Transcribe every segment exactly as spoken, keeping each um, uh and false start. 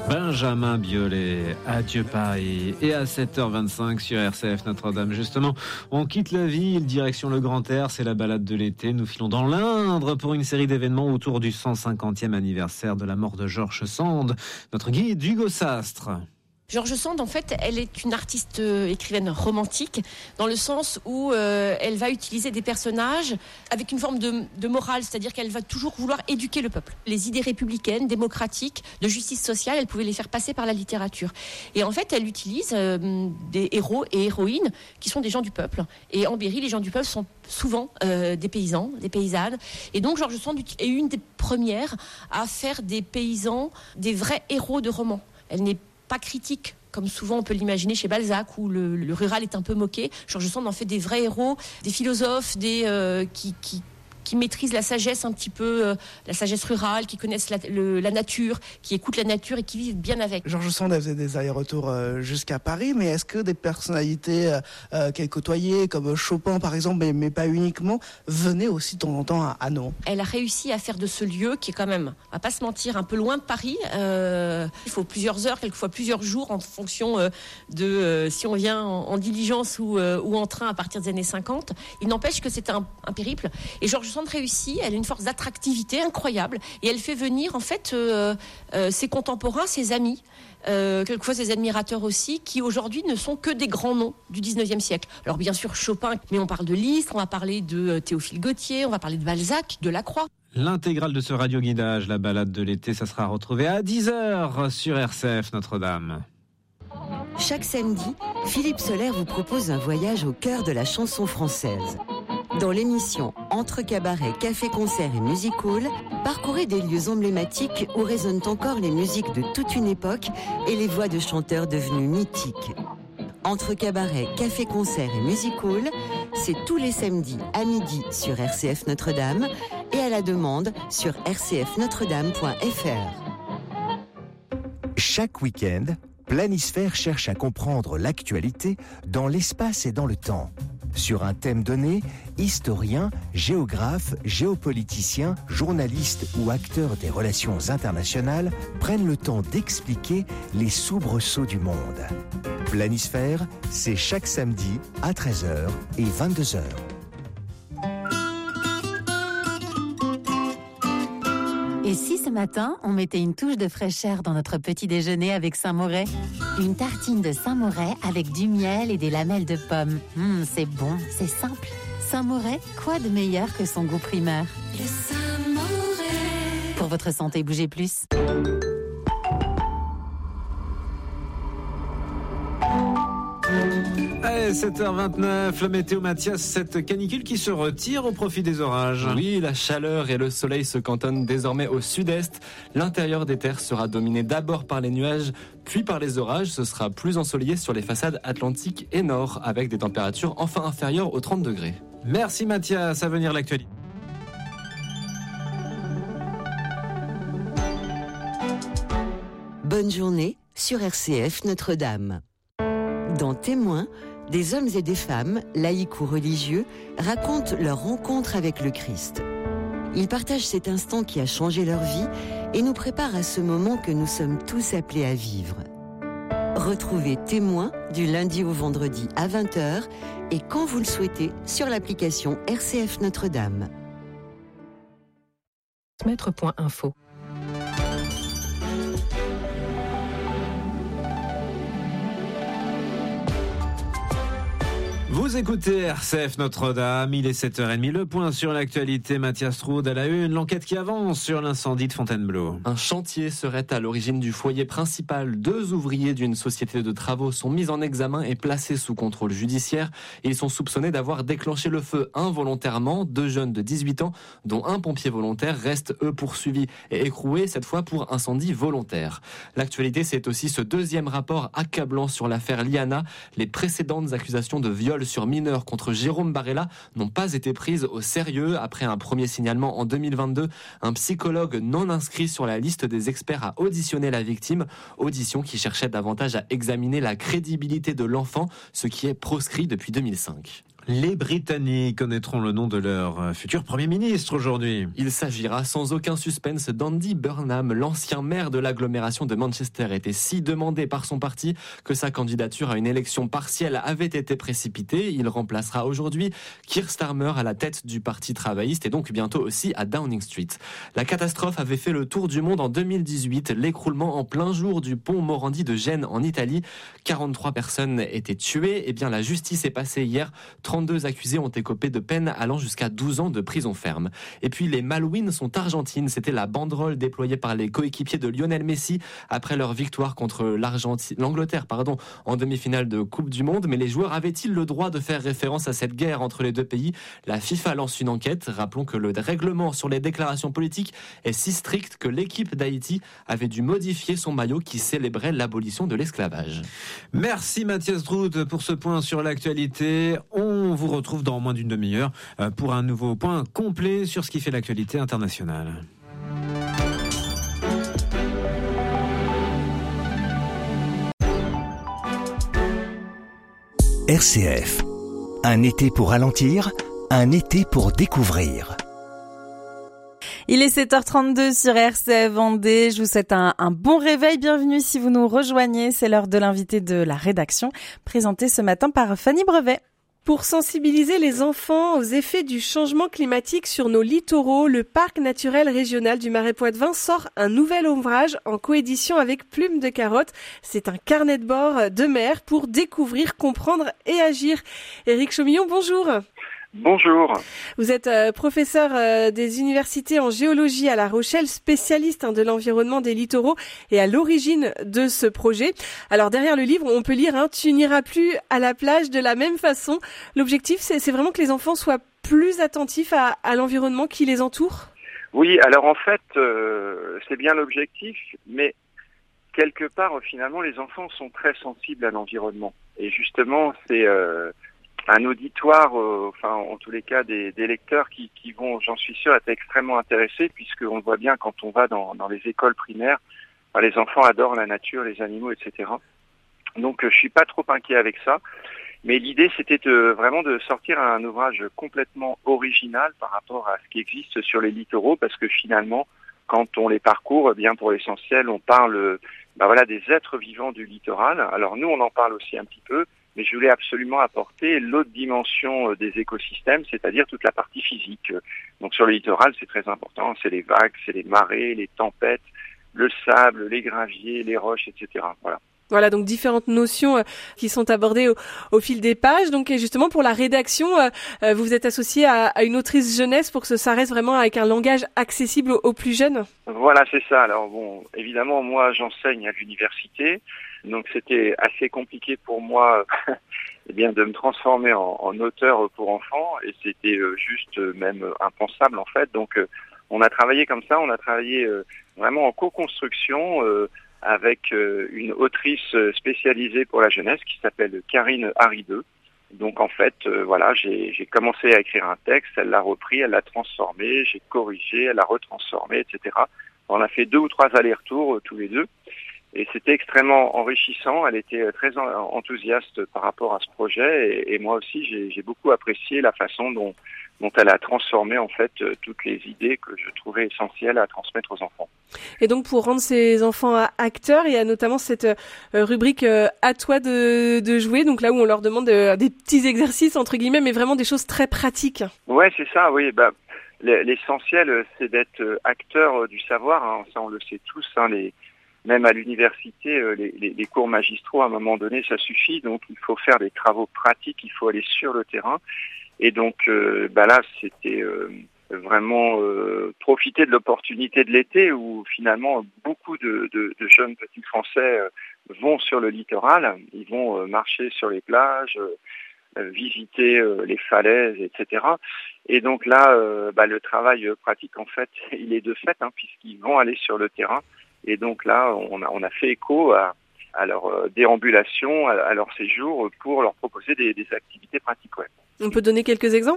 Benjamin Biolay, Adieu Paris. Et à sept heures vingt-cinq sur R C F Notre-Dame, justement, on quitte la ville, direction le Grand Air, c'est la balade de l'été. Nous filons dans l'Indre pour une série d'événements autour du cent cinquantième anniversaire de la mort de George Sand. Notre guide, Hugo Sastre. George Sand, en fait, elle est une artiste euh, écrivaine romantique, dans le sens où euh, elle va utiliser des personnages avec une forme de, de morale, c'est-à-dire qu'elle va toujours vouloir éduquer le peuple. Les idées républicaines, démocratiques, de justice sociale, elle pouvait les faire passer par la littérature. Et en fait, elle utilise euh, des héros et héroïnes qui sont des gens du peuple. Et en Berry, les gens du peuple sont souvent euh, des paysans, des paysannes. Et donc, George Sand est une des premières à faire des paysans des vrais héros de romans. Elle n'est pas critique, comme souvent on peut l'imaginer chez Balzac, où le, le rural est un peu moqué. George Sand en fait des vrais héros, des philosophes, des euh, qui, qui qui maîtrisent la sagesse un petit peu, euh, la sagesse rurale, qui connaissent la, le, la nature, qui écoutent la nature et qui vivent bien avec. George Sand, elle faisait des allers-retours euh, jusqu'à Paris, mais est-ce que des personnalités euh, qu'elle côtoyait, comme Chopin par exemple, mais, mais pas uniquement, venaient aussi de temps en temps à, à Nantes ? Elle a réussi à faire de ce lieu, qui est quand même, on va pas se mentir, un peu loin de Paris. Euh, il faut plusieurs heures, quelquefois plusieurs jours, en fonction euh, de euh, si on vient en, en diligence ou, euh, ou en train à partir des années cinquante. Il n'empêche que c'est un, un périple. Et George Sand réussit, elle a une force d'attractivité incroyable et elle fait venir en fait euh, euh, ses contemporains, ses amis, euh, quelquefois ses admirateurs aussi, qui aujourd'hui ne sont que des grands noms du dix-neuvième siècle. Alors bien sûr Chopin, mais on parle de Liszt, on va parler de Théophile Gautier, on va parler de Balzac, de Lacroix. L'intégrale de ce radio-guidage, la balade de l'été, ça sera retrouvé à dix heures sur R C F Notre-Dame. Chaque samedi, Philippe Soler vous propose un voyage au cœur de la chanson française. Dans l'émission Entre cabaret, café, concert et music hall, parcourez des lieux emblématiques où résonnent encore les musiques de toute une époque et les voix de chanteurs devenus mythiques. Entre cabaret, café, concert et music hall, c'est tous les samedis à midi sur R C F Notre-Dame et à la demande sur r c f notre dame point f r. Chaque week-end, Planisphère cherche à comprendre l'actualité dans l'espace et dans le temps. Sur un thème donné, historiens, géographes, géopoliticiens, journalistes ou acteurs des relations internationales prennent le temps d'expliquer les soubresauts du monde. Planisphère, c'est chaque samedi à treize heures et vingt-deux heures. Et si ce matin, on mettait une touche de fraîcheur dans notre petit déjeuner avec Saint-Moret ? Une tartine de Saint-Moret avec du miel et des lamelles de pommes. Mmh, c'est bon, c'est simple. Saint-Moret, quoi de meilleur que son goût primaire ? Le Saint-Moret. Pour votre santé, bougez plus. Allez, sept heures vingt-neuf, le météo Mathias, cette canicule qui se retire au profit des orages. Oui, la chaleur et le soleil se cantonnent désormais au sud-est. L'intérieur des terres sera dominé d'abord par les nuages, puis par les orages. Ce sera plus ensoleillé sur les façades atlantiques et nord, avec des températures enfin inférieures aux trente degrés. Merci Mathias, à venir l'actualité. Bonne journée sur R C F Notre-Dame. Dans Témoins, des hommes et des femmes, laïcs ou religieux, racontent leur rencontre avec le Christ. Ils partagent cet instant qui a changé leur vie et nous préparent à ce moment que nous sommes tous appelés à vivre. Retrouvez Témoins du lundi au vendredi à vingt heures et quand vous le souhaitez sur l'application R C F Notre-Dame. Maître point info. Vous écoutez R C F Notre-Dame, il est sept heures trente, le point sur l'actualité. Mathias Troude à la une, l'enquête qui avance sur l'incendie de Fontainebleau. Un chantier serait à l'origine du foyer principal. Deux ouvriers d'une société de travaux sont mis en examen et placés sous contrôle judiciaire. Ils sont soupçonnés d'avoir déclenché le feu involontairement. Deux jeunes de dix-huit ans, dont un pompier volontaire, restent eux poursuivis et écroués, cette fois pour incendie volontaire. L'actualité, c'est aussi ce deuxième rapport accablant sur l'affaire Liana. Les précédentes accusations de viol sur mineurs contre Jérôme Barella n'ont pas été prises au sérieux. Après un premier signalement en deux mille vingt-deux, un psychologue non inscrit sur la liste des experts a auditionné la victime, audition qui cherchait davantage à examiner la crédibilité de l'enfant, ce qui est proscrit depuis deux mille cinq. Les Britanniques connaîtront le nom de leur futur Premier ministre aujourd'hui. Il s'agira sans aucun suspense d'Andy Burnham. L'ancien maire de l'agglomération de Manchester était si demandé par son parti que sa candidature à une élection partielle avait été précipitée. Il remplacera aujourd'hui Keir Starmer à la tête du Parti travailliste et donc bientôt aussi à Downing Street. La catastrophe avait fait le tour du monde en deux mille dix-huit. L'écroulement en plein jour du pont Morandi de Gênes en Italie. quarante-trois personnes étaient tuées. Eh bien, la justice est passée hier. trente-deux accusés ont écopé de peines allant jusqu'à douze ans de prison ferme. Et puis les Malouines sont argentines. C'était la banderole déployée par les coéquipiers de Lionel Messi après leur victoire contre l'Argentine, l'Angleterre pardon, en demi-finale de Coupe du Monde. Mais les joueurs avaient-ils le droit de faire référence à cette guerre entre les deux pays ? La FIFA lance une enquête. Rappelons que le règlement sur les déclarations politiques est si strict que l'équipe d'Haïti avait dû modifier son maillot qui célébrait l'abolition de l'esclavage. Merci Mathias Droud pour ce point sur l'actualité. On vous retrouve dans moins d'une demi-heure pour un nouveau point complet sur ce qui fait l'actualité internationale. R C F. Un été pour ralentir, un été pour découvrir. Il est sept heures trente-deux sur R C F Vendée. Je vous souhaite un, un bon réveil. Bienvenue si vous nous rejoignez. C'est l'heure de l'invité de la rédaction, présenté ce matin par Fanny Brevet. Pour sensibiliser les enfants aux effets du changement climatique sur nos littoraux, le Parc naturel régional du Marais Poitevin sort un nouvel ouvrage en coédition avec Plume de Carotte. C'est un carnet de bord de mer pour découvrir, comprendre et agir. Éric Chaumillon, bonjour. Bonjour. Vous êtes euh, professeur euh, des universités en géologie à La Rochelle, spécialiste hein, de l'environnement des littoraux et à l'origine de ce projet. Alors derrière le livre, on peut lire hein, « Tu n'iras plus à la plage de la même façon ». L'objectif, c'est, c'est vraiment que les enfants soient plus attentifs à, à l'environnement qui les entoure. Oui, alors en fait, euh, c'est bien l'objectif, mais quelque part, finalement, les enfants sont très sensibles à l'environnement. Et justement, c'est... Euh, un auditoire, euh, enfin en tous les cas des, des lecteurs qui, qui vont, j'en suis sûr, être extrêmement intéressés, puisqu'on le voit bien quand on va dans, dans les écoles primaires, enfin, les enfants adorent la nature, les animaux, et cetera. Donc euh, je suis pas trop inquiet avec ça, mais l'idée c'était de, vraiment de sortir un ouvrage complètement original par rapport à ce qui existe sur les littoraux, parce que finalement, quand on les parcourt, eh bien pour l'essentiel, on parle ben voilà, des êtres vivants du littoral. Alors nous, on en parle aussi un petit peu, mais je voulais absolument apporter l'autre dimension des écosystèmes, c'est-à-dire toute la partie physique. Donc sur le littoral, c'est très important, c'est les vagues, c'est les marées, les tempêtes, le sable, les graviers, les roches, et cetera. Voilà. Voilà, donc différentes notions euh, qui sont abordées au, au fil des pages. Donc et justement pour la rédaction, euh, vous vous êtes associé à, à une autrice jeunesse pour que ça reste vraiment avec un langage accessible aux, aux plus jeunes. Voilà, c'est ça. Alors bon, évidemment, moi j'enseigne à l'université, donc c'était assez compliqué pour moi eh bien, de me transformer en, en auteur pour enfants, et c'était euh, juste euh, même impensable en fait. Donc euh, on a travaillé comme ça, on a travaillé euh, vraiment en co-construction euh, avec euh, une autrice spécialisée pour la jeunesse qui s'appelle Karine Harideux. Donc en fait, euh, voilà, j'ai, j'ai commencé à écrire un texte, elle l'a repris, elle l'a transformé, j'ai corrigé, elle l'a retransformé, et cetera. On a fait deux ou trois allers-retours euh, tous les deux, et c'était extrêmement enrichissant. Elle était très en- enthousiaste par rapport à ce projet, et, et moi aussi, j'ai, j'ai beaucoup apprécié la façon dont, dont elle a transformé en fait euh, toutes les idées que je trouvais essentielles à transmettre aux enfants. Et donc pour rendre ces enfants acteurs, il y a notamment cette euh, rubrique euh, à toi de, de jouer, donc là où on leur demande euh, des petits exercices entre guillemets, mais vraiment des choses très pratiques. Ouais, c'est ça, oui. Bah, l'essentiel, c'est d'être acteur du savoir, hein. Ça on le sait tous, hein. Les, même à l'université, les, les, les cours magistraux, à un moment donné, ça suffit. Donc il faut faire des travaux pratiques, il faut aller sur le terrain. Et donc euh, bah là, c'était euh, vraiment euh, profiter de l'opportunité de l'été où finalement beaucoup de, de, de jeunes petits Français euh, vont sur le littoral, ils vont euh, marcher sur les plages, euh, visiter euh, les falaises, et cetera. Et donc là, euh, bah, le travail pratique, en fait, il est de fait, hein, puisqu'ils vont aller sur le terrain. Et donc là, on a, on a fait écho à, à leur euh, déambulation, à, à leur séjour, pour leur proposer des, des activités pratiques. Ouais. On peut donner quelques exemples ?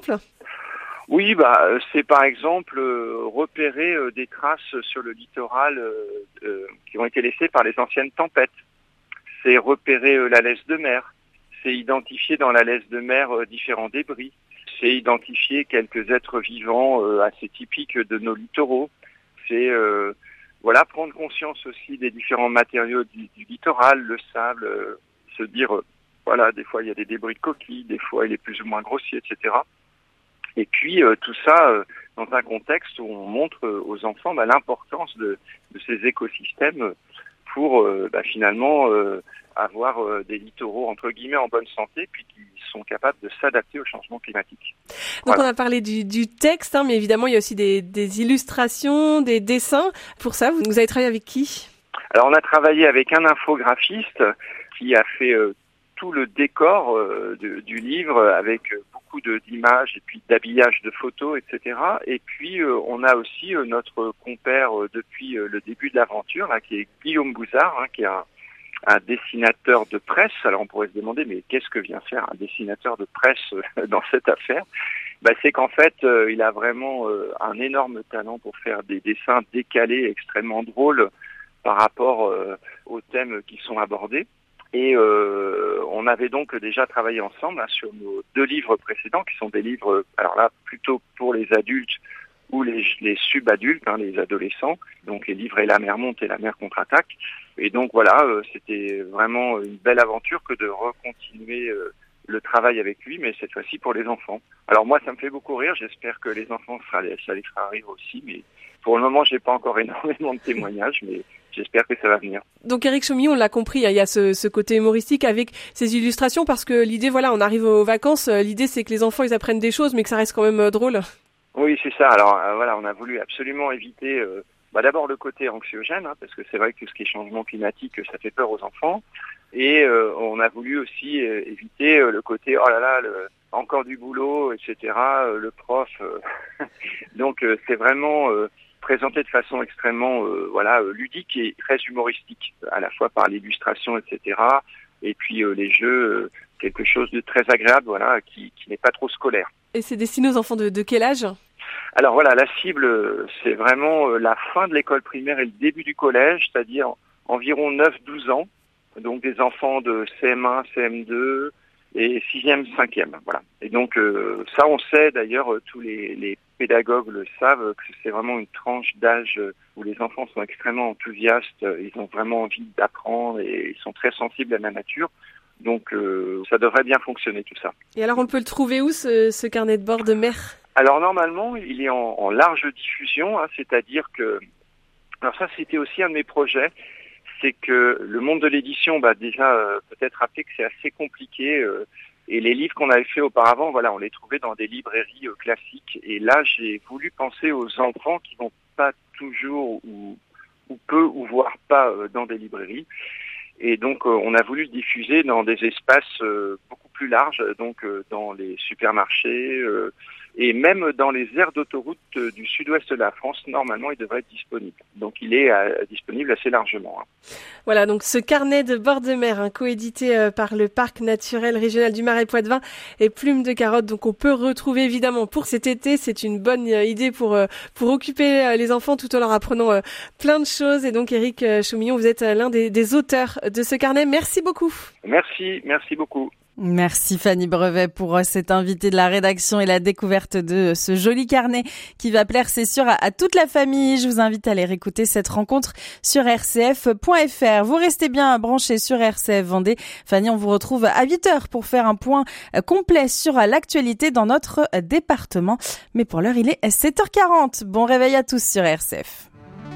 Oui, bah, c'est par exemple euh, repérer euh, des traces sur le littoral euh, euh, qui ont été laissées par les anciennes tempêtes. C'est repérer euh, la laisse de mer. c'est identifier dans la laisse de mer euh, différents débris. C'est identifier quelques êtres vivants euh, assez typiques de nos littoraux. C'est euh, voilà prendre conscience aussi des différents matériaux du, du littoral, le sable, euh, se dire euh, voilà des fois il y a des débris de coquilles, des fois il est plus ou moins grossier, et cetera. Et puis euh, tout ça euh, dans un contexte où on montre euh, aux enfants bah, l'importance de, de ces écosystèmes pour euh, bah, finalement euh, avoir euh, des littoraux entre guillemets en bonne santé, puis qui sont capables de s'adapter au changement climatique. Donc Voilà. on a parlé du, du texte, hein, mais évidemment il y a aussi des, des illustrations, des dessins. Pour ça, vous, vous avez travaillé avec qui ? Alors on a travaillé avec un infographiste qui a fait euh, tout le décor euh, de, du livre avec euh, beaucoup de, d'images et puis d'habillage de photos, et cetera. Et puis euh, on a aussi euh, notre compère euh, depuis euh, le début de l'aventure, là, qui est Guillaume Bouzard, hein, qui est un, un dessinateur de presse. Alors on pourrait se demander, mais qu'est-ce que vient faire un dessinateur de presse euh, dans cette affaire ? Bah, c'est qu'en fait, euh, il a vraiment euh, un énorme talent pour faire des dessins décalés, extrêmement drôles par rapport euh, aux thèmes qui sont abordés. Et euh, on avait donc déjà travaillé ensemble hein, sur nos deux livres précédents, qui sont des livres, alors là, plutôt pour les adultes ou les, les subadultes, hein, les adolescents, donc les livres Et la mer monte et la mer contre-attaque. Et donc voilà, euh, c'était vraiment une belle aventure que de recontinuer euh, le travail avec lui, mais cette fois-ci pour les enfants. Alors moi, ça me fait beaucoup rire, j'espère que les enfants, ça les, ça les fera rire aussi, mais pour le moment, j'ai pas encore énormément de témoignages, mais j'espère que ça va venir. Donc Éric Chaumillon, on l'a compris, hein, il y a ce, ce côté humoristique avec ces illustrations, parce que l'idée, voilà, on arrive aux vacances, l'idée c'est que les enfants ils apprennent des choses, mais que ça reste quand même euh, drôle. Oui, c'est ça. Alors euh, voilà, on a voulu absolument éviter euh, bah, d'abord le côté anxiogène, hein, parce que c'est vrai que tout ce qui est changement climatique, ça fait peur aux enfants. Et euh, on a voulu aussi euh, éviter euh, le côté oh là là, le, encore du boulot, et cetera. Euh, le prof. Euh, donc euh, c'est vraiment euh, présenté de façon extrêmement euh, voilà euh, ludique et très humoristique, à la fois par l'illustration, et cetera. Et puis euh, les jeux, euh, quelque chose de très agréable, voilà, qui, qui n'est pas trop scolaire. Et c'est destiné aux enfants de, de quel âge ? Alors voilà, la cible, c'est vraiment la fin de l'école primaire et le début du collège, c'est-à-dire environ neuf douze ans. Donc des enfants de C M un, C M deux et sixième, cinquième, voilà. Et donc euh, ça, on sait d'ailleurs, tous les, les pédagogues le savent, que c'est vraiment une tranche d'âge où les enfants sont extrêmement enthousiastes, ils ont vraiment envie d'apprendre et ils sont très sensibles à la nature. Donc euh, ça devrait bien fonctionner tout ça. Et alors on peut le trouver où ce, ce carnet de bord de mer ? Alors normalement, il est en, en large diffusion, hein, c'est-à-dire que, alors ça c'était aussi un de mes projets, c'est que le monde de l'édition, bah déjà euh, peut-être rappeler que c'est assez compliqué euh, et les livres qu'on avait fait auparavant, voilà, on les trouvait dans des librairies euh, classiques. Et là, j'ai voulu penser aux enfants qui vont pas toujours ou, ou peu ou voire pas euh, dans des librairies. Et donc euh, on a voulu le diffuser dans des espaces euh, beaucoup plus larges, donc euh, dans les supermarchés. Euh, Et même dans les aires d'autoroute du sud-ouest de la France, normalement, il devrait être disponible. Donc, il est euh, disponible assez largement. Hein. Voilà, donc ce carnet de bord de mer, hein, coédité euh, par le Parc naturel régional du Marais Poitevin et Plume de Carotte. Donc, on peut retrouver évidemment pour cet été. C'est une bonne euh, idée pour euh, pour occuper euh, les enfants tout en leur apprenant euh, plein de choses. Et donc, Éric euh, Chaumillon, vous êtes euh, l'un des, des auteurs de ce carnet. Merci beaucoup. Merci, merci beaucoup. Merci Fanny Brevet pour cet invité de la rédaction et la découverte de ce joli carnet qui va plaire, c'est sûr, à toute la famille. Je vous invite à aller écouter cette rencontre sur r c f point f r. Vous restez bien branchés sur R C F Vendée. Fanny, on vous retrouve à huit heures pour faire un point complet sur l'actualité dans notre département. Mais pour l'heure, il est sept heures quarante. Bon réveil à tous sur R C F.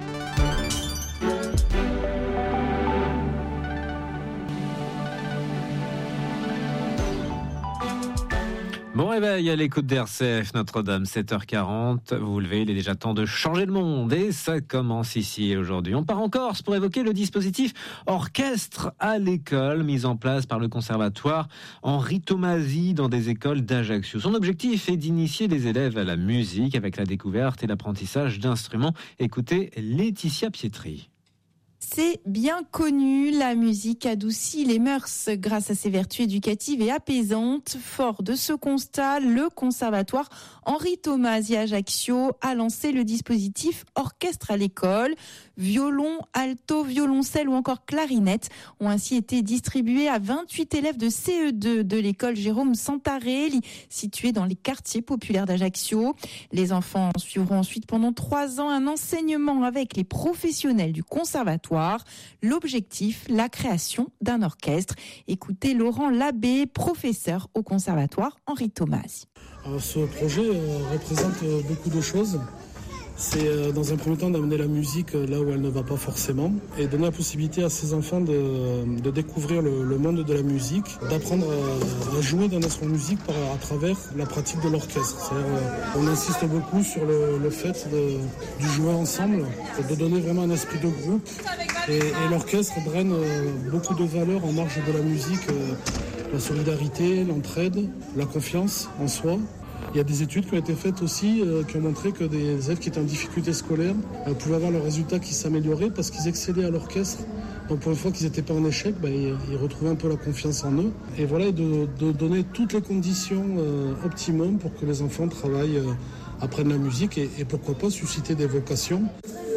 Bon réveil à l'écoute d'R C F Notre-Dame, sept heures quarante. Vous vous levez, il est déjà temps de changer le monde et ça commence ici aujourd'hui. On part en Corse pour évoquer le dispositif orchestre à l'école mis en place par le conservatoire Henri Tomasi dans des écoles d'Ajaccio. Son objectif est d'initier les élèves à la musique avec la découverte et l'apprentissage d'instruments. Écoutez Laetitia Pietri. C'est bien connu, la musique adoucit les mœurs grâce à ses vertus éducatives et apaisantes. Fort de ce constat, le conservatoire Henri Tomasi Ajaccio a lancé le dispositif Orchestre à l'école. Violon, alto, violoncelle ou encore clarinette ont ainsi été distribués à vingt-huit élèves de C E deux de l'école Jérôme Santarelli, située dans les quartiers populaires d'Ajaccio. Les enfants suivront ensuite pendant trois ans un enseignement avec les professionnels du conservatoire. L'objectif, la création d'un orchestre. Écoutez Laurent Labbé, professeur au conservatoire Henri Tomasi. Alors, ce projet euh, représente euh, beaucoup de choses. C'est euh, dans un premier temps d'amener la musique euh, là où elle ne va pas forcément et donner la possibilité à ces enfants de, de découvrir le, le monde de la musique, d'apprendre à, à jouer d'un instrument de musique par, à travers la pratique de l'orchestre. C'est-à-dire, euh, on insiste beaucoup sur le, le fait de, du jouer ensemble, de donner vraiment un esprit de groupe et, et l'orchestre draine euh, beaucoup de valeurs en marge de la musique, euh, la solidarité, l'entraide, la confiance en soi. Il y a des études qui ont été faites aussi euh, qui ont montré que des élèves qui étaient en difficulté scolaire euh, pouvaient avoir leurs résultats qui s'amélioraient parce qu'ils excellaient à l'orchestre. Donc pour une fois qu'ils n'étaient pas en échec, bah, ils, ils retrouvaient un peu la confiance en eux. Et voilà, de, de donner toutes les conditions euh, optimum pour que les enfants travaillent, euh, apprennent la musique et, et pourquoi pas susciter des vocations.